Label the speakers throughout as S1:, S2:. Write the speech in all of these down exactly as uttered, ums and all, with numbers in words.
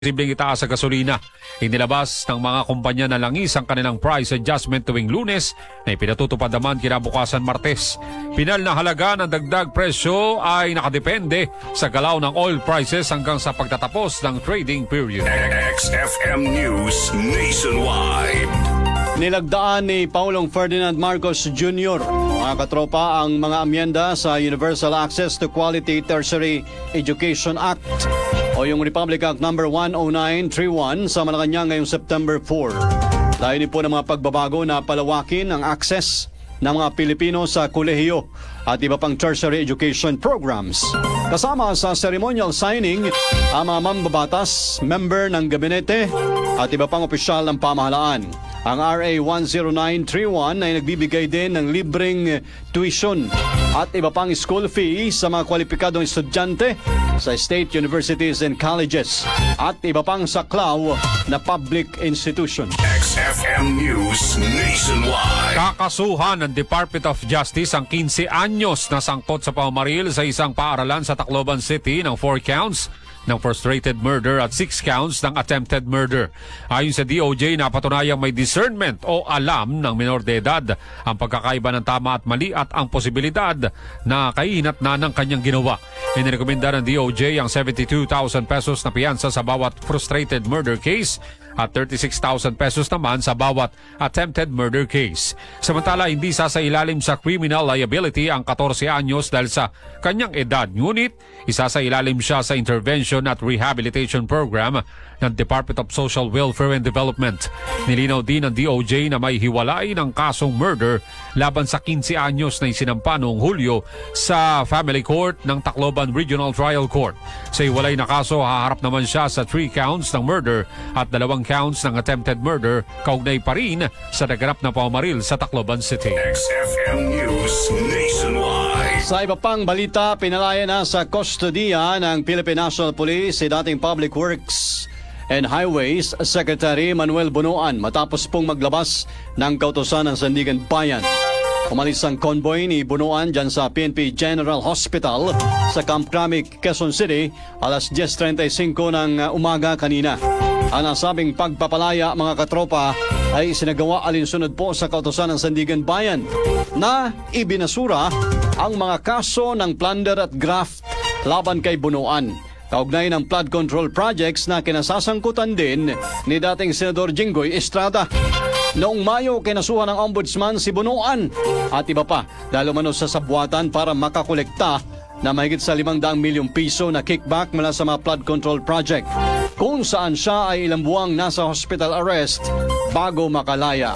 S1: Posibleng itaas sa gasolina. Inilabas ng mga kumpanya na langis ang kanilang price adjustment tuwing Lunes na ipinatutupad naman kinabukasan Martes. Pinal na halaga ng dagdag presyo ay nakadepende sa galaw ng oil prices hanggang sa pagtatapos ng trading period.
S2: X F M News Nationwide.
S3: Nilagdaan ni Pangulong Ferdinand Marcos Junior mga katropa ang mga amyenda sa Universal Access to Quality Tertiary Education Act o yung Republic Act number one oh nine thirty-one sa Malacanang ngayong September fourth. Layunin po ng mga pagbabago na palawakin ang access ng mga Pilipino sa kolehiyo at iba pang tertiary education programs. Kasama sa ceremonial signing ang mga mambabatas, member ng gabinete at iba pang opisyal ng pamahalaan. Ang R A one oh nine thirty-one ay nagbibigay din ng libreng tuition at iba pang school fee sa mga kwalipikadong estudyante sa state universities and colleges at iba pang saklaw na public institution.
S2: X F M News Nationwide.
S1: Kakasuhan ng Department of Justice ang fifteen anyos na sangkot sa pamamaril sa isang paaralan sa Tacloban City ng four counts ng frustrated murder at six counts ng attempted murder. Ayon sa D O J, napatunayang may discernment o alam ng minor de edad ang pagkakaiba ng tama at mali at ang posibilidad na kahinat na ng kanyang ginawa. Inirekomenda ng D O J ang seventy-two thousand pesos na piyansa sa bawat frustrated murder case at thirty-six thousand pesos naman sa bawat attempted murder case. Samantala, hindi sasailalim sa criminal liability ang fourteen anyos dahil sa kanyang edad. Ngunit, isasailalim siya sa intervention at rehabilitation program ng Department of Social Welfare and Development. Nilinaw din ng D O J na may hiwalay ng kasong murder laban sa fifteen anyos na isinampa noong Hulyo sa Family Court ng Tacloban Regional Trial Court. Sa hiwalay na kaso, haharap naman siya sa three counts ng murder at dalawang counts ng attempted murder, kaugnay pa rin sa naganap na pamamaril sa Tacloban City.
S2: X F M News Nationwide.
S3: Sa iba pang balita, pinalaya na sa kustodiya ng Philippine National Police si dating Public Works and Highways Secretary Manuel Bunuan matapos pong maglabas ng kautusan ng Sandigan Bayan. Umalis ang convoy ni Bunuan dyan sa P N P General Hospital sa Camp Cramic, Quezon City alas ten thirty-five ng umaga kanina. Ang nasabing pagpapalaya, mga katropa, ay isinagawa alinsunod po sa kautusan ng Sandigan Bayan na ibinasura ang mga kaso ng plunder at graft laban kay Bunuan, kaugnay ng flood control projects na kinasasangkutan din ni dating Senador Jinggoy Estrada. Noong Mayo, kinasuhan ng ombudsman si Bunuan at iba pa dahil umano sa sabwatan para makakolekta na mahigit sa limang daang milyong piso na kickback mula sa mga flood control project, kung saan siya ay ilang buwang nasa hospital arrest bago makalaya.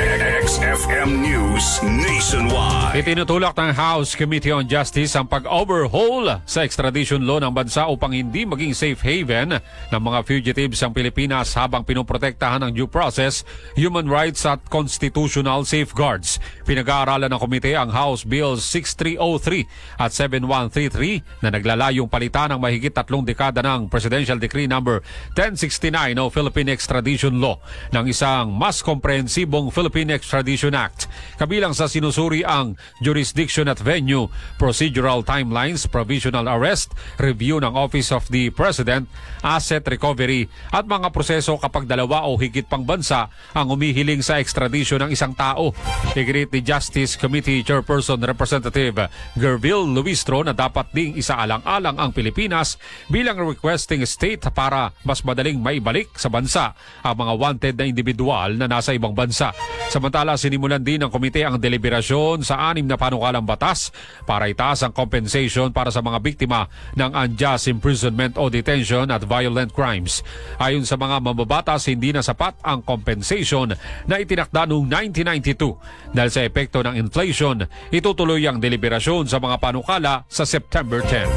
S2: X F M News Nationwide.
S1: Itinutulak ng House Committee on Justice ang pag-overhaul sa extradition law ng bansa upang hindi maging safe haven ng mga fugitives ang Pilipinas habang pinoprotektahan ang due process, human rights at constitutional safeguards. Pinag-aaralan ng komite ang House Bills sixty-three oh three at seventy-one thirty-three na naglalayong palitan ng mahigit tatlong dekada ng Presidential Decree number ten sixty-nine o Philippine Extradition Law ng isang mas komprehensibong Philippine Extradition Act. Kabilang sa sinusuri ang jurisdiction at venue, procedural timelines, provisional arrest, review ng Office of the President, asset recovery at mga proseso kapag dalawa o higit pang bansa ang umihiling sa extradition ng isang tao. Iginiit ni Justice Committee Chairperson Representative Gerville Luistro na dapat ding isaalang-alang ang Pilipinas bilang requesting state para mas madaling maibalik sa bansa ang mga wanted na individual na nasa ibang bansa. Samantala, sinimulan din ng komite ang deliberasyon sa anim na panukalang batas para itaas ang compensation para sa mga biktima ng unjust imprisonment o detention at violent crimes. Ayon sa mga mambabatas, hindi na sapat ang compensation na itinakda noong nineteen ninety-two. Dahil sa epekto ng inflation, itutuloy ang deliberasyon sa mga panukala sa September tenth.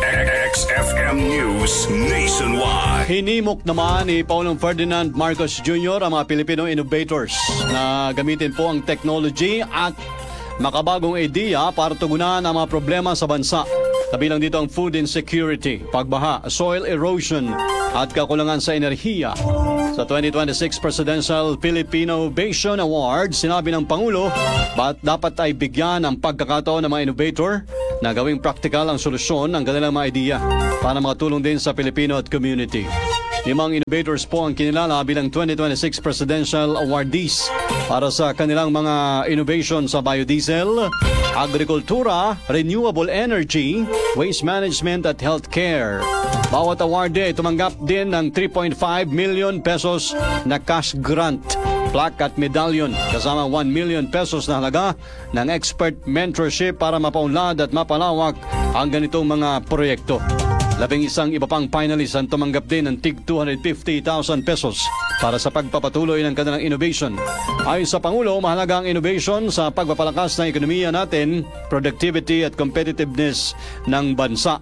S2: X F M News Nationwide.
S3: Hinimok naman ni Pangulong Ferdinand Marcos Junior ang mga Filipino innovators na gamitin po ang technology at makabagong ideya para tugunan ang mga problema sa bansa. Kabilang dito ang food insecurity, pagbaha, soil erosion at kakulangan sa enerhiya. Sa twenty twenty-six Presidential Filipino Innovation Award, sinabi ng Pangulo ba't dapat ay bigyan ng pagkakataon ng mga innovator na gawing praktikal ang solusyon ng kanilang mga ideya para makatulong din sa Pilipino at community. Limang innovators po ang kinilala bilang twenty twenty-six Presidential Awardees para sa kanilang mga innovation sa biodiesel, agrikultura, renewable energy, waste management at healthcare. Bawat awardee ay tumanggap din ng three point five million pesos na cash grant, plaque at medallion kasama one million pesos na halaga ng expert mentorship para mapaunlad at mapalawak ang ganitong mga proyekto. Labing isang iba pang finalists ang tumanggap din ng tig two hundred fifty thousand pesos para sa pagpapatuloy ng kanilang innovation. Ayon sa Pangulo, mahalaga ang innovation sa pagpapalakas ng ekonomiya natin, productivity at competitiveness ng bansa.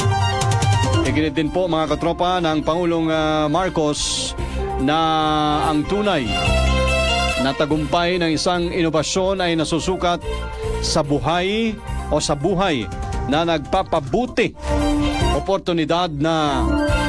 S3: Iginit din po mga katropa ng Pangulong uh, Marcos na ang tunay na tagumpay ng isang inobasyon ay nasusukat sa buhay o sa buhay na nagpapabuti, oportunidad na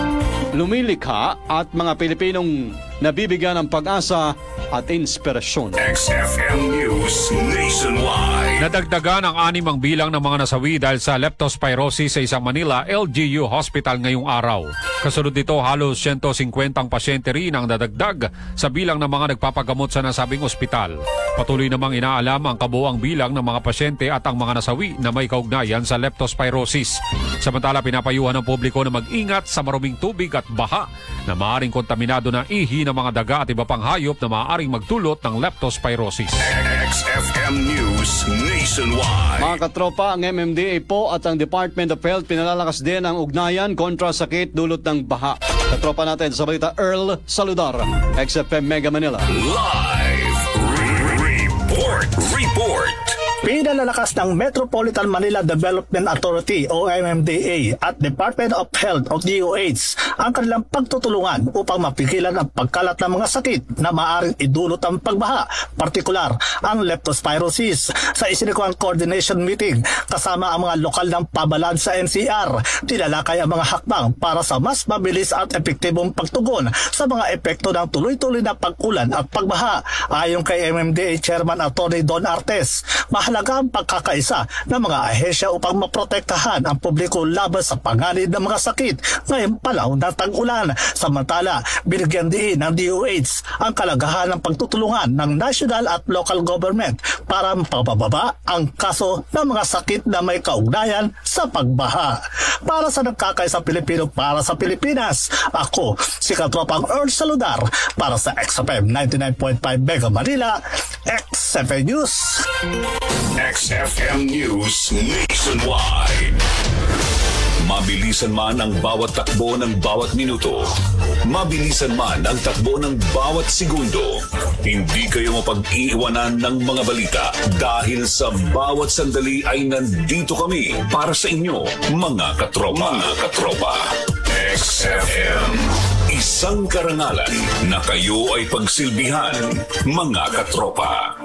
S3: lumilikha at mga Pilipinong nabibigyan ng pag-asa at inspirasyon.
S2: X F M News Nationwide.
S1: Nadagdagan ang anim ang bilang ng mga nasawi dahil sa leptospirosis sa isang Manila L G U hospital ngayong araw. Kasunod nito, halos one hundred fifty ang pasyente rin ang nadagdag sa bilang ng mga nagpapagamot sa nasabing ospital. Patuloy namang inaalam ang kabuuang bilang ng mga pasyente at ang mga nasawi na may kaugnayan sa leptospirosis. Samantala, pinapayuhan ng publiko na mag-ingat sa maruming tubig at baha na maaaring kontaminado na ihi ng mga daga at iba pang hayop na maaaring magdulot ng leptospirosis.
S2: X F M News Nationwide.
S3: Mga katropa, ang M M D A po at ang Department of Health pinalalakas din ang ugnayan kontra sakit dulot ng baha. Katropa natin sa balita, Earl Saludar, X F M Mega Manila.
S2: Live re- report. Report.
S4: Pinalalakas ng Metropolitan Manila Development Authority o M M D A at Department of Health o D O H ang kanilang pagtutulungan upang mapigilan ang pagkalat ng mga sakit na maaaring idulot ang pagbaha, partikular ang leptospirosis. Sa isinikuang coordination meeting kasama ang mga lokal ng pabalan sa N C R, tinalakay ang mga hakbang para sa mas mabilis at epektibong pagtugon sa mga epekto ng tuloy-tuloy na pag-ulan at pagbaha. Ayon kay M M D A Chairman Atty. Don Artes, mahalaga ang pagkakaisa ng mga ahensya upang maprotektahan ang publiko laban sa panganib ng mga sakit ngayong panahon ng tag-ulan. Samantala, binigyan din ng D O H ang kalagahan ng pagtutulungan ng national at local government para mapababa ang kaso ng mga sakit na may kaugnayan sa pagbaha. Para sa nagkakaisa Pilipino para sa Pilipinas, ako si Katropang Earl Saludar para sa X F M ninety-nine point five Mega Manila, X F M News.
S2: X F M News Nationwide. Mabilisan man ang bawat takbo ng bawat minuto, mabilisan man ang takbo ng bawat segundo, hindi kayo mapag-iiwanan ng mga balita dahil sa bawat sandali ay nandito kami para sa inyo, mga katropa. Mga katropa. X F M. Isang karangalan na kayo ay pagsilbihan, mga katropa.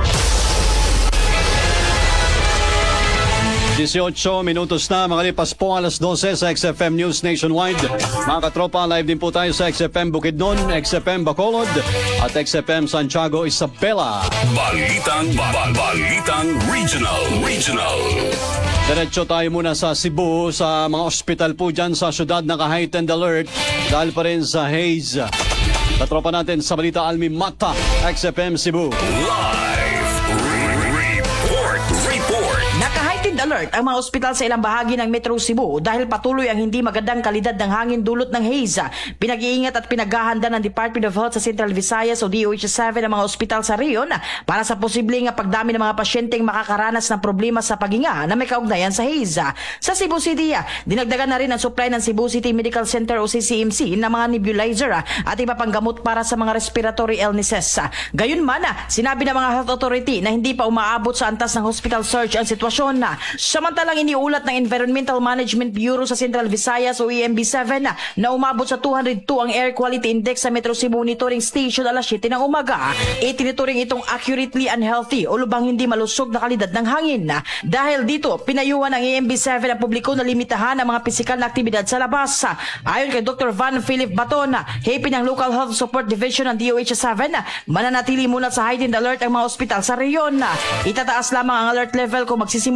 S3: eighteen minutos na, makalipas po alas twelve sa X F M News Nationwide. Mga katropa, live din po tayo sa X F M Bukidnon, X F M Bacolod at X F M Santiago Isabela.
S2: Balitang ba- Balitang Regional Regional.
S3: Diretso tayo muna sa Cebu, sa mga ospital po dyan sa syudad, naka-heightened alert dahil pa rin sa haze. Katropa natin sa balita, Almi Mata, X F M Cebu.
S2: Live re- report. Report.
S5: Naka-heightened alert ang mga ospital sa ilang bahagi ng Metro Cebu dahil patuloy ang hindi magandang kalidad ng hangin dulot ng haze. Pinag-iingat at pinaghahanda ng Department of Health sa Central Visayas o D O H seven ang mga ospital sa riyon para sa posibleng pagdami ng mga pasyenteng makakaranas ng problema sa paghinga na may kaugnayan sa haze. Sa Cebu City, dinagdagan na rin ang supply ng Cebu City Medical Center o C C M C ng mga nebulizer at iba pang gamot para sa mga respiratory illnesses. Gayunman, sinabi ng mga health authority na hindi pa umaabot sa antas ng hospital surge ang sitwasyon. Samantalang iniulat ng Environmental Management Bureau sa Central Visayas o E M B seven na umabot sa two hundred two ang Air Quality Index sa Metro Cebu Monitoring Station alas siyete ng umaga. Itinuturing itong accurately unhealthy o lubang hindi malusog na kalidad ng hangin. Dahil dito, pinayuhan ng E M B seven ang publiko na limitahan ang mga pisikal na aktibidad sa labas. Ayon kay Doctor Van Philip Baton, hepe ng Local Health Support Division ng D O H seven, mananatili muna sa heightened alert ang mga ospital sa reyon. Itataas lamang ang alert level kung magsisimulang dumami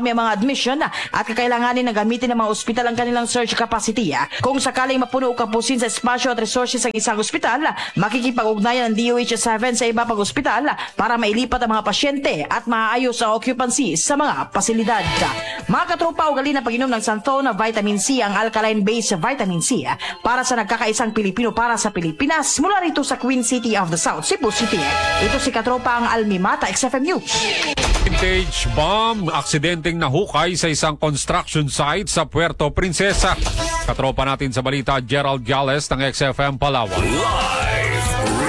S5: dumami ang mga admission at kakailanganin na gamitin ng mga ospital ang kanilang surge capacity. Kung sakaling mapuno o kapusin sa espasyo at resources ang isang ospital, makikipag-ugnayan ng D O H seven sa iba pang ospital para mailipat ang mga pasyente at maayos ang occupancy sa mga pasilidad. Mga katropa, ugali na pag-inom ng Santhon na vitamin C ang alkaline-based vitamin C para sa nagkakaisang Pilipino para sa Pilipinas mula rito sa Queen City of the South, Cebu City. Ito si katropa ang Almimata, X F M News.
S1: Vintage bomb, aksidenteng nahukay sa isang construction site sa Puerto Princesa. Katropa natin sa balita, Gerald Gales ng X F M Palawan.
S2: Live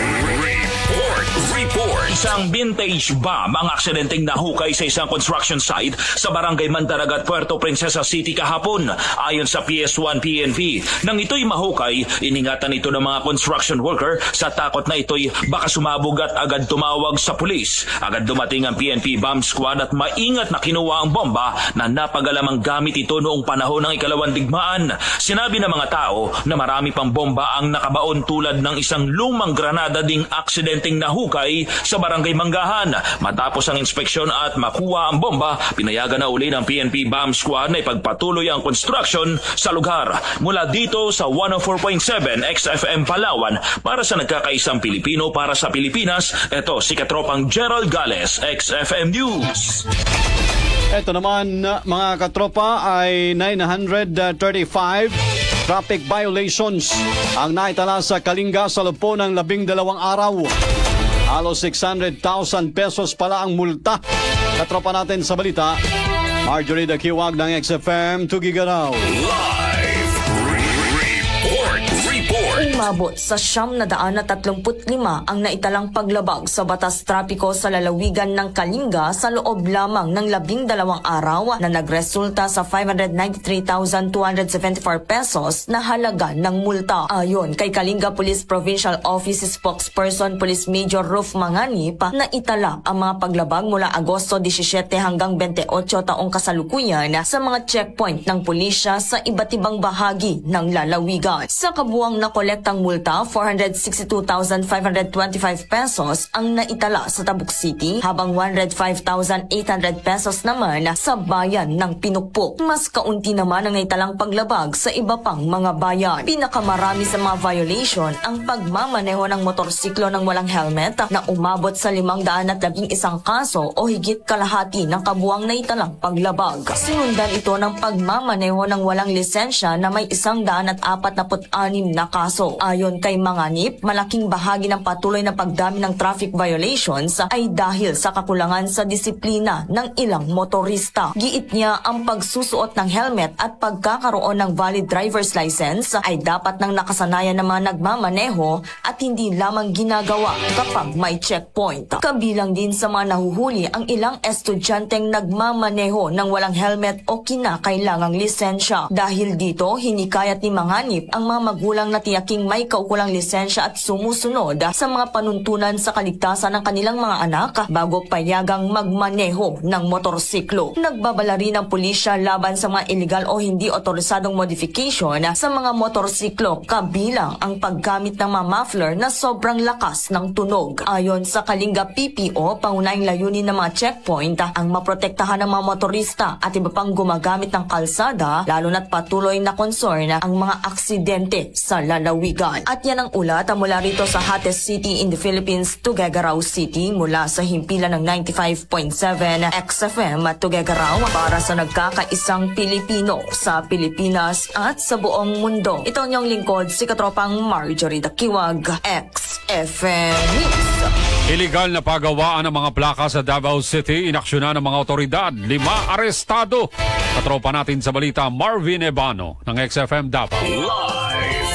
S2: report. Report.
S6: Isang vintage bomb ang aksidenteng nahukay sa isang construction site sa Barangay Mandaragat, Puerto Princesa City kahapon. Ayon sa P S one P N P, nang ito'y mahukay, iningatan ito ng mga construction worker sa takot na ito'y baka sumabog at agad tumawag sa pulis. Agad dumating ang P N P bomb squad at maingat na kinuha ang bomba na napagalamang gamit ito noong panahon ng ikalawang digmaan. Sinabi ng mga tao na marami pang bomba ang nakabaon tulad ng isang lumang granada ding aksidenteng nahukay sa Barangay Manggahan. Matapos ang inspeksyon at makuha ang bomba, pinayagan na uli ng P N P bomb squad na ipagpatuloy ang construction sa lugar. Mula dito sa one oh four point seven X F M Palawan, para sa nagkakaisang Pilipino para sa Pilipinas, ito si katropang Gerald Gales, X F M News.
S3: Ito naman, mga katropa, ay nine hundred thirty-five traffic violations ang naitala sa Kalinga sa loob po ng labing dalawang araw. Halos six hundred thousand pesos pala ang multa. Katropa natin sa balita, Marjorie Dakiwag ng X F M, Tugigaraw.
S2: Live report. Report.
S7: Umabot sa siyam na daan at tatlumput lima ang naitalang paglabag sa batas trapiko sa lalawigan ng Kalinga sa loob lamang ng labing dalawang araw na nagresulta sa five hundred ninety-three thousand two hundred seventy-four pesos na halaga ng multa. Ayon kay Kalinga Police Provincial Office spokesperson Police Major Ruf Manganip, na itala ang mga paglabag mula Agosto seventeen hanggang twenty-eight taong kasalukuyan sa mga checkpoint ng pulisya sa iba't ibang bahagi ng lalawigan. Sa kabuang nakolektang multa, four hundred sixty-two thousand five hundred twenty-five pesos ang naitala sa Tabuk City, habang one hundred five thousand eight hundred pesos naman sa bayan ng Pinukpok. Mas kaunti naman ang naitalang paglabag sa iba pang mga bayan. Pinakamarami sa mga violation ang pagmamaneho ng motorsiklo ng walang helmet na umabot sa limang daan at labing isang kaso o higit kalahati ng kabuang naitalang paglabag. Sinundan ito ng pagmamaneho ng walang lisensya na may isang daan at apat na anim na kaso. Ayon kay Manganip, malaking bahagi ng patuloy na pagdami ng traffic violations ay dahil sa kakulangan sa disiplina ng ilang motorista. Giit niya, ang pagsusuot ng helmet at pagkakaroon ng valid driver's license ay dapat nang nakasanayan ng mga nagmamaneho at hindi lamang ginagawa kapag may checkpoint. Kabilang din sa mga nahuhuli ang ilang estudyanteng nagmamaneho ng walang helmet o kinakailangang lisensya. Dahil dito, hinikayat ni Manganip ang mga magulang na tiyaking may kaukulang lisensya at sumusunod sa mga panuntunan sa kaligtasan ng kanilang mga anak bago payagang magmaneho ng motorsiklo. Nagbabala rin ang pulisya laban sa mga illegal o hindi otorisadong modification sa mga motorsiklo, kabilang ang paggamit ng mga muffler na sobrang lakas ng tunog. Ayon sa Kalinga P P O, pangunahing layunin ng mga checkpoint ang maprotektahan ng mga motorista at iba pang gumagamit ng kalsada, lalo na't patuloy na concern ang mga aksidente sa lalawigan. At yan ang ulat mula rito sa hottest city in the Philippines, Tuguegarao City, mula sa himpilan ng ninety-five point seven X F M at Tuguegarao, para sa nagkakaisang Pilipino sa Pilipinas at sa buong mundo. Ito ang inyong lingkod, si katropang Marjorie Dakiwag, X F M News.
S1: Illegal na pagawaan ng mga plaka sa Davao City, inaksyonan ng mga otoridad, lima arestado. Katropa natin sa balita, Marvin Ebano ng X F M Davao.
S2: Live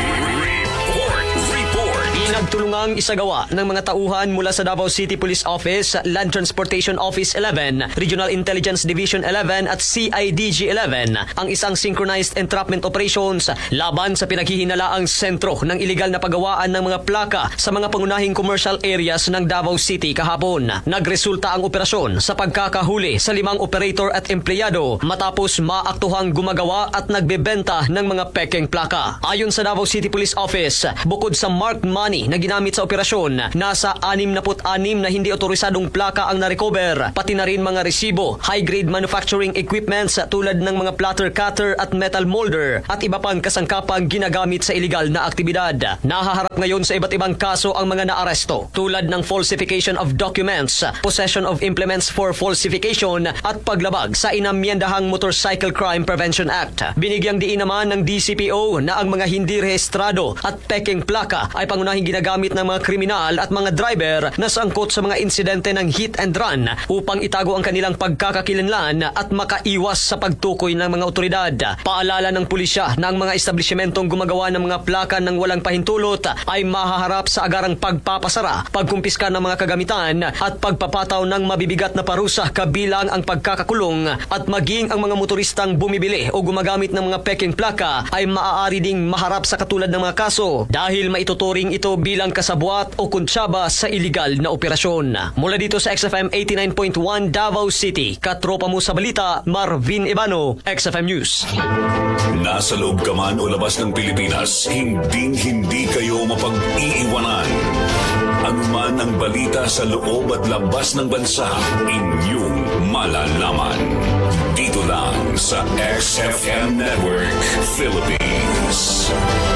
S2: report. Report.
S8: Nagtulungang isagawa ng mga tauhan mula sa Davao City Police Office, Land Transportation Office eleven, Regional Intelligence Division eleven at C I D G eleven ang isang synchronized entrapment operations laban sa pinaghihinalaang sentro ng iligal na pagawaan ng mga plaka sa mga pangunahing commercial areas ng Davao City kahapon. Nagresulta ang operasyon sa pagkakahuli sa limang operator at empleyado matapos maaktuhang gumagawa at nagbebenta ng mga pekeng plaka. Ayon sa Davao City Police Office, bukod sa marked money na ginamit sa operasyon. Nasa anim na anim na hindi otorisadong plaka ang narecover, pati na rin mga resibo, high-grade manufacturing equipments tulad ng mga platter cutter at metal molder at iba pang kasangkapang ginagamit sa iligal na aktibidad. Nahaharap ngayon sa iba't ibang kaso ang mga naaresto tulad ng falsification of documents, possession of implements for falsification at paglabag sa inamyendahang Motorcycle Crime Prevention Act. Binigyang diin naman ng D C P O na ang mga hindi rehistrado at peking plaka ay pangunahing ginagamit ng mga kriminal at mga driver na sangkot sa mga insidente ng hit and run upang itago ang kanilang pagkakakilanlan at makaiwas sa pagtukoy ng mga otoridad. Paalala ng pulisya na ang mga establishmentong gumagawa ng mga plaka ng walang pahintulot ay mahaharap sa agarang pagpapasara, pagkumpiska ng mga kagamitan at pagpapataw ng mabibigat na parusa kabilang ang pagkakakulong at maging ang mga motoristang bumibili o gumagamit ng mga peking plaka ay maaari ding maharap sa katulad ng mga kaso dahil maituturing ito bilang kasabwat o kuntsaba sa iligal na operasyon. Mula dito sa X F M eighty-nine point one Davao City, katropa mo sa balita, Marvin Ibano, X F M News.
S2: Nasa loob ka man o labas ng Pilipinas, hinding-hindi kayo mapag-iiwanan. Ano man ang balita sa loob at labas ng bansa, inyong malalaman. Dito lang sa X F M Network Philippines.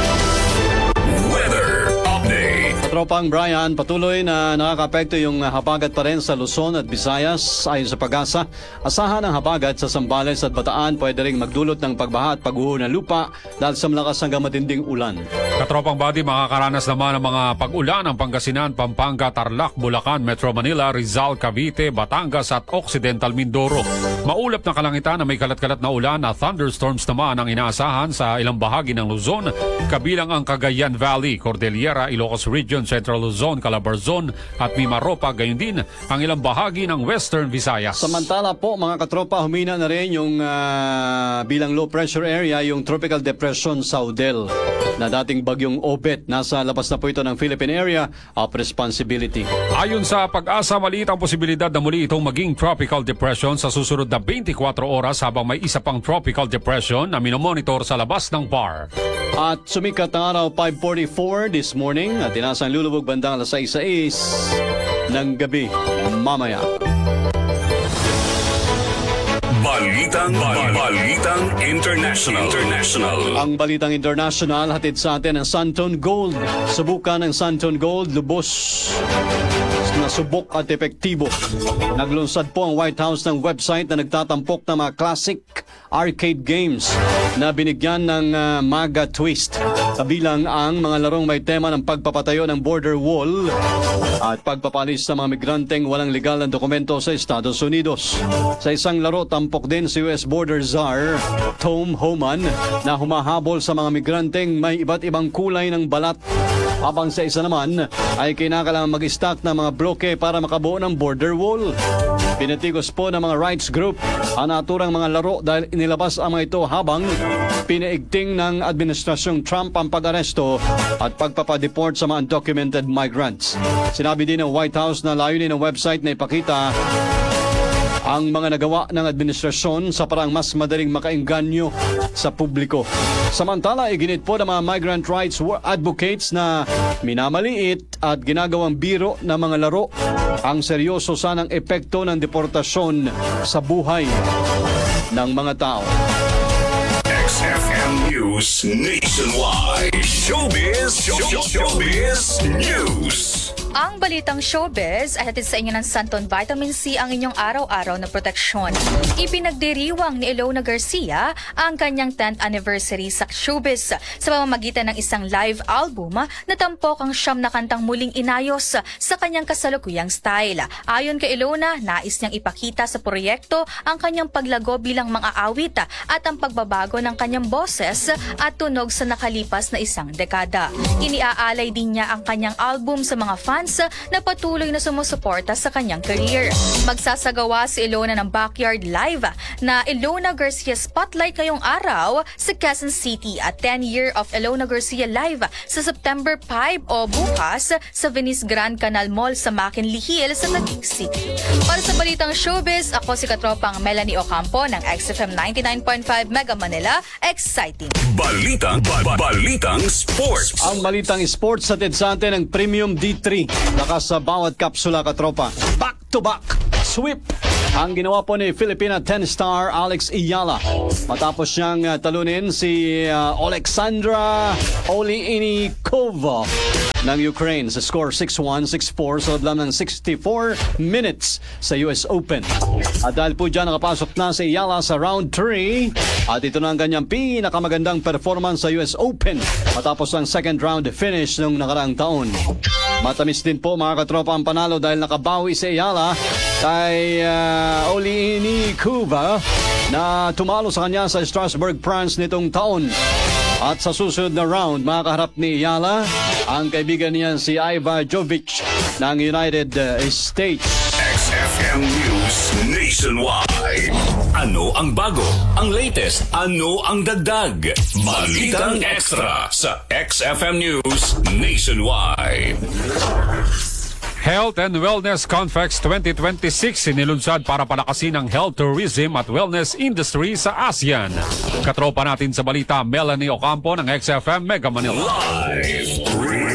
S2: Weather Update.
S3: Tropang Brian, patuloy na nakakapekto yung habagat pa rin sa Luzon at Visayas. Ayon sa Pag-asa, asahan ang habagat sa Zambales at Bataan pwede ring magdulot ng pagbaha at pagguho ng lupa dahil sa malakas hanggang matinding ulan.
S1: Katropang body, makakaranas naman ng mga pag-ulan ng Pangasinan, Pampanga, Tarlac, Bulacan, Metro Manila, Rizal, Cavite, Batangas at Occidental Mindoro. Maulap na kalangitan na may kalat-kalat na ulan at thunderstorms naman ang inaasahan sa ilang bahagi ng Luzon, kabilang ang Cagayan Valley, Cordillera, Ilocos Region, Central Luzon, Calabarzon at Mimaropa, gayon din ang ilang bahagi ng Western Visayas.
S3: Samantala po mga katropa, humina na rin yung uh, bilang low pressure area yung Tropical Depression Saudel na dating bagyong Obet. Nasa labas na po ito ng Philippine Area of Responsibility.
S1: Ayon sa Pag-asa, maliit ang posibilidad na muli itong maging tropical depression sa susunod na twenty-four oras habang may isa pang tropical depression na minomonitor sa labas ng B A R.
S3: At sumikat ang araw five forty-four this morning at inasang lulubog bandang alas sais ng gabi mamaya.
S2: Balitang, bal- Balitang International. International.
S3: Ang Balitang International hatid sa atin ang Santon Gold. Subukan ng Santon Gold, lubos na subok at epektibo. Naglunsad po ang White House ng website na nagtatampok ng mga classic arcade games na binigyan ng uh, MAGA twist. Kabilang ang mga larong may tema ng pagpapatayo ng border wall at pagpapalis sa mga migranteng walang legal na dokumento sa Estados Unidos. Sa isang laro, tampok din si U S Border Czar Tom Homan na humahabol sa mga migranteng may iba't ibang kulay ng balat. Habang sa isa naman ay kinakailangan mag-stock ng mga bloke para makabuo ng border wall. Pinatigos po ng mga rights group ang naturang mga laro dahil inilabas ang mga ito habang pinaigting ng Administrasyong Trump ang pag-aresto at pagpapadeport sa mga undocumented migrants. Sinabi din ng White House na layunin ng website na ipakita ang mga nagawa ng administrasyon sa parang mas madaling makaengganyo sa publiko. Samantala, iginit po ng mga migrant rights advocates na minamaliit at ginagawang biro ng mga laro ang seryoso sanang epekto ng deportasyon sa buhay ng mga tao.
S2: X F M News Nationwide. Showbiz. Showbiz. Showbiz News.
S9: Ang balitang showbiz ay hatid sa inyo ng Santon Vitamin C, ang inyong araw-araw na proteksyon. Ipinagdiriwang ni Ilona Garcia ang kanyang tenth anniversary sa showbiz sa pamamagitan ng isang live album na tampok ang siyam na kantang muling inayos sa kanyang kasalukuyang style. Ayon kay Ilona, nais niyang ipakita sa proyekto ang kanyang paglago bilang mga awit at ang pagbabago ng kanyang boses at tunog sa nakalipas na isang dekada. Iniaalay din niya ang kanyang album sa mga fans fans na patuloy na sumusuporta sa kanyang career. Magsasagawa si Ilona ng Backyard Live na Ilona Garcia Spotlight ngayong araw sa Quezon City at ten-year of Ilona Garcia Live sa September five o bukas sa Venice Grand Canal Mall sa Makinlihil sa Taguig City. Para sa Balitang Showbiz, ako si katropang Melanie Ocampo ng X F M ninety-nine point five Mega Manila. Exciting!
S2: Balitang, ba- ba- balitang sports.
S3: Ang balitang sports sa Tedsante ng Premium D three. Lakas sa bawat kapsula, katropa. Back-to-back sweep ang ginawa po ni Filipina tennis star Alex Iyala matapos siyang uh, talunin si uh, Alexandra Oleynikova ng Ukraine sa score six one, six four sa loob lang ng sixty-four minutes sa U S Open. At dahil po dyan nakapasok na si Iyala sa round three at ito na ang kanyang pinakamagandang performance sa U S Open matapos ang second round finish nung nakaraang taon. Matamis din po mga katropa ang panalo dahil nakabawi si Iyala kay uh, Oleynikova na tumalo sa kanya sa Strasbourg, France nitong taon. At sa susunod na round, makakaharap ni Iyala ang kaibigan niya si Iva Jovic ng United uh, States.
S2: X F M News Nationwide. Ano ang bago? Ang latest? Ano ang dagdag? Balitang Extra sa X F M News Nationwide.
S1: Health and Wellness Confex twenty twenty-six inilunsad para palakasin ang health tourism at wellness industry sa ASEAN. Katropa natin sa balita, Melanie Ocampo ng X F M Mega Manila.
S2: Live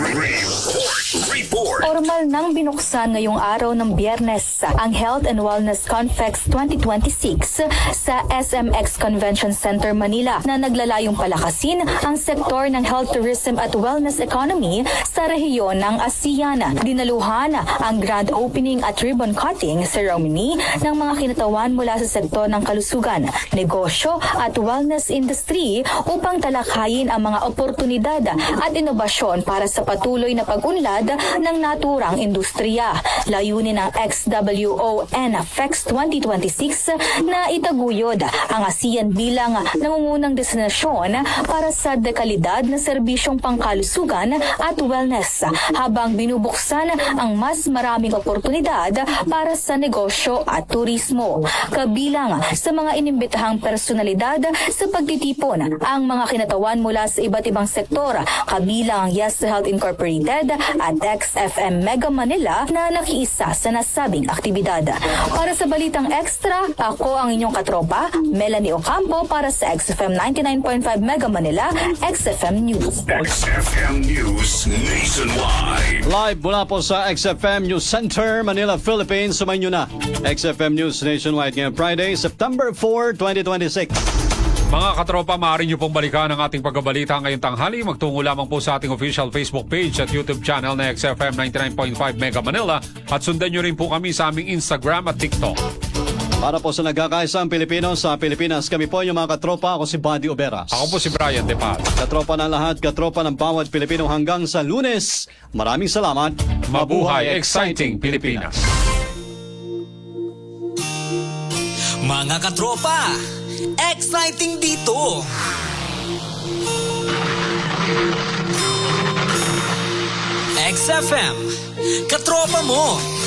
S2: report. Report.
S10: Formal nang binuksan ngayong araw ng Biyernes ang Health and Wellness Confex twenty twenty-six sa S M X Convention Center Manila na naglalayong palakasin ang sektor ng health tourism at wellness economy sa rehiyon ng ASEAN. Dinaluhan ang grand opening at ribbon cutting ceremony ng mga kinatawan mula sa sektor ng kalusugan, negosyo at wellness industry upang talakayin ang mga oportunidad at inobasyon para sa patuloy na pag-unlad ng naturang industriya. Layunin ng X W O N F E X twenty twenty-six na itaguyod ang ASEAN bilang nangungunang destinasyon para sa dekalidad na serbisyong pangkalusugan at wellness habang binubuksan ang mas maraming oportunidad para sa negosyo at turismo. Kabilang sa mga inimbitahang personalidad sa pagtitipon ang mga kinatawan mula sa iba't ibang sektor, kabilang ang Yes to Health Incorporated at X F M Mega Manila na nakiisa sa nasabing aktibidad. Para sa Balitang Extra, ako ang inyong katropa, Melanie Ocampo para sa X F M ninety-nine point five Mega Manila, X F M News.
S2: X F M News Nationwide.
S3: Live mula po sa X F M News Center, Manila, Philippines. Sumayin nyo na X F M News Nationwide ngayong Friday, September fourth, twenty twenty-six.
S1: Mga katropa, maaari nyo pong balikan ang ating pagkabalita ngayong tanghali. Magtungo lamang po sa ating official Facebook page at YouTube channel na X F M ninety-nine point five Mega Manila at sundan nyo rin po kami sa aming Instagram at TikTok.
S3: Para po sa nagkakaisang Pilipino sa Pilipinas, kami po yung mga katropa. Ako si Buddy Oberas.
S1: Ako po si Brian De Paz.
S3: Katropa ng lahat, katropa ng bawat Pilipino hanggang sa Lunes. Maraming salamat.
S1: Mabuhay exciting Pilipinas.
S11: Mga katropa, exciting dito! X F M, katropa mo!